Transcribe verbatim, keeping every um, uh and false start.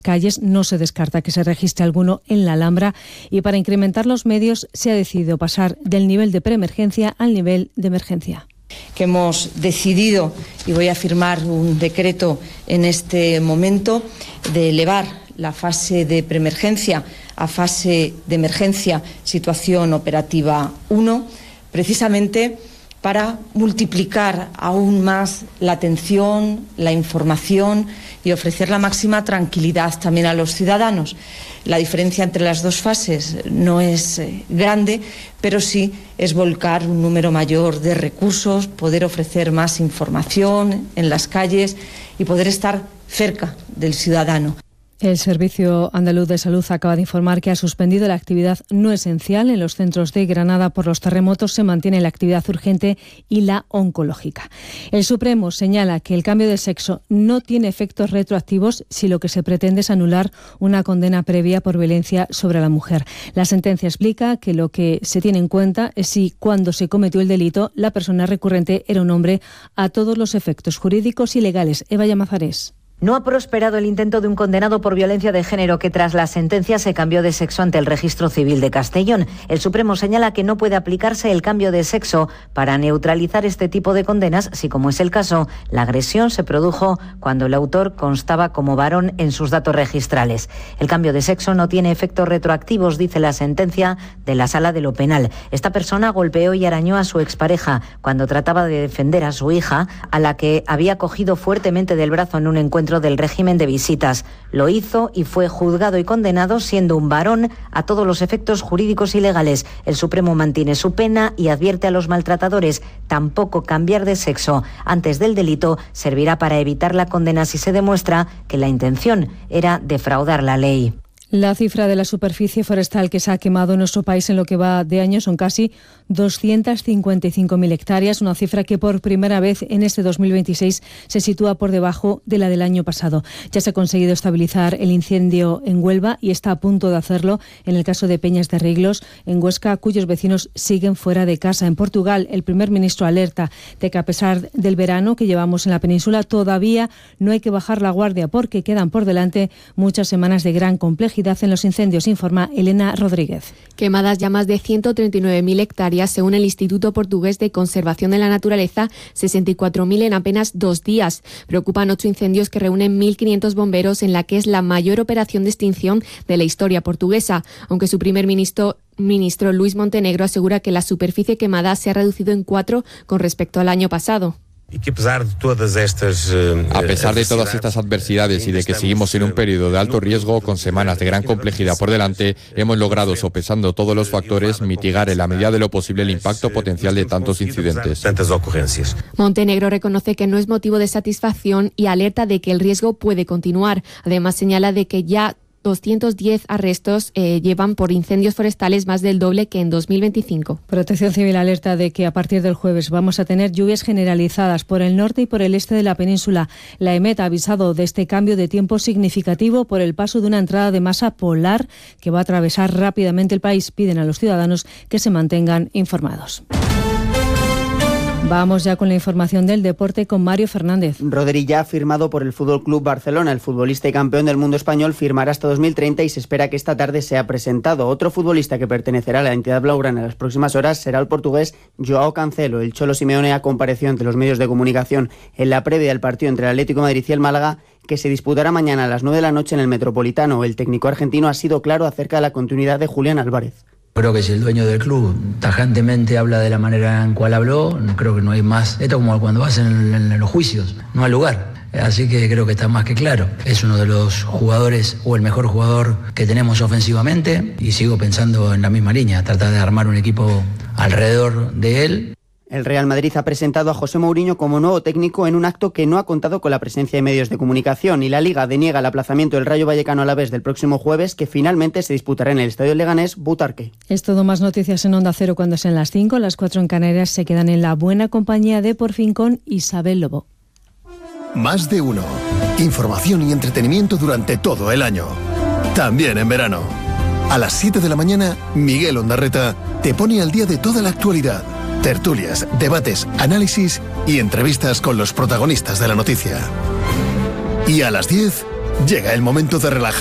calles, no se descarta que se registre alguno en la Alhambra, y para incrementar los medios se ha decidido pasar del nivel de preemergencia al nivel de emergencia. Que hemos decidido, y voy a firmar un decreto en este momento, de elevar la fase de preemergencia a fase de emergencia, situación operativa uno, precisamente para multiplicar aún más la atención, la información y ofrecer la máxima tranquilidad también a los ciudadanos. La diferencia entre las dos fases no es eh, grande, pero sí es volcar un número mayor de recursos, poder ofrecer más información en las calles y poder estar cerca del ciudadano. El Servicio Andaluz de Salud acaba de informar que ha suspendido la actividad no esencial en los centros de Granada por los terremotos. Se mantiene la actividad urgente y la oncológica. El Supremo señala que el cambio de sexo no tiene efectos retroactivos si lo que se pretende es anular una condena previa por violencia sobre la mujer. La sentencia explica que lo que se tiene en cuenta es si cuando se cometió el delito la persona recurrente era un hombre a todos los efectos jurídicos y legales. Eva Llamazares. No ha prosperado el intento de un condenado por violencia de género que tras la sentencia se cambió de sexo ante el Registro Civil de Castellón. El Supremo señala que no puede aplicarse el cambio de sexo para neutralizar este tipo de condenas si, como es el caso, la agresión se produjo cuando el autor constaba como varón en sus datos registrales. El cambio de sexo no tiene efectos retroactivos, dice la sentencia de la Sala de lo Penal. Esta persona golpeó y arañó a su expareja cuando trataba de defender a su hija, a la que había cogido fuertemente del brazo en un encuentro del régimen de visitas. Lo hizo y fue juzgado y condenado siendo un varón a todos los efectos jurídicos y legales. El Supremo mantiene su pena y advierte a los maltratadores: tampoco cambiar de sexo antes del delito servirá para evitar la condena si se demuestra que la intención era defraudar la ley. La cifra de la superficie forestal que se ha quemado en nuestro país en lo que va de año son casi doscientas cincuenta y cinco mil hectáreas, una cifra que por primera vez en este dos mil veintiséis se sitúa por debajo de la del año pasado. Ya se ha conseguido estabilizar el incendio en Huelva y está a punto de hacerlo en el caso de Peñas de Riglos, en Huesca, cuyos vecinos siguen fuera de casa. En Portugal, el primer ministro alerta de que a pesar del verano que llevamos en la península, todavía no hay que bajar la guardia porque quedan por delante muchas semanas de gran complejidad en los incendios, informa Elena Rodríguez. Quemadas ya más de ciento treinta y nueve mil hectáreas, según el Instituto Portugués de Conservación de la Naturaleza, sesenta y cuatro mil en apenas dos días. Preocupan ocho incendios que reúnen mil quinientos bomberos en la que es la mayor operación de extinción de la historia portuguesa, aunque su primer ministro Ministro Luis Montenegro asegura que la superficie quemada se ha reducido en cuatro con respecto al año pasado. Y que a pesar de todas estas eh, a pesar de todas estas adversidades y de que seguimos en un periodo de alto riesgo con semanas de gran complejidad por delante, hemos logrado, sopesando todos los factores, mitigar en la medida de lo posible el impacto potencial de tantos incidentes. Tantas ocurrencias. Montenegro reconoce que no es motivo de satisfacción y alerta de que el riesgo puede continuar. Además, señala de que ya doscientos diez arrestos eh, llevan por incendios forestales, más del doble que en dos mil veinticinco. Protección Civil alerta de que a partir del jueves vamos a tener lluvias generalizadas por el norte y por el este de la península. La EMET ha avisado de este cambio de tiempo significativo por el paso de una entrada de masa polar que va a atravesar rápidamente el país. Piden a los ciudadanos que se mantengan informados. Vamos ya con la información del deporte con Mario Fernández. Rodri ya ha firmado por el F C Barcelona. El futbolista y campeón del mundo español firmará hasta dos mil treinta y se espera que esta tarde sea presentado. Otro futbolista que pertenecerá a la entidad blaugrana en las próximas horas será el portugués Joao Cancelo. El Cholo Simeone ha comparecido ante los medios de comunicación en la previa del partido entre el Atlético de Madrid y el Málaga, que se disputará mañana a las nueve de la noche en el Metropolitano. El técnico argentino ha sido claro acerca de la continuidad de Julián Álvarez. Creo que si el dueño del club tajantemente habla de la manera en cual habló, creo que no hay más. Esto es como cuando vas en, en, en los juicios, no hay lugar. Así que creo que está más que claro. Es uno de los jugadores o el mejor jugador que tenemos ofensivamente y sigo pensando en la misma línea, tratar de armar un equipo alrededor de él. El Real Madrid ha presentado a José Mourinho como nuevo técnico en un acto que no ha contado con la presencia de medios de comunicación, y la Liga deniega el aplazamiento del Rayo Vallecano Alavés del próximo jueves, que finalmente se disputará en el Estadio Leganés Butarque. Es todo. Más noticias en Onda Cero cuando sean las cinco, las cuatro en Canarias. Se quedan en la buena compañía de Por Fin con Isabel Lobo. Más de uno. Información y entretenimiento durante todo el año. También en verano. A las siete de la mañana, Miguel Ondarreta te pone al día de toda la actualidad. Tertulias, debates, análisis y entrevistas con los protagonistas de la noticia. Y a las diez, Llega el momento de relajar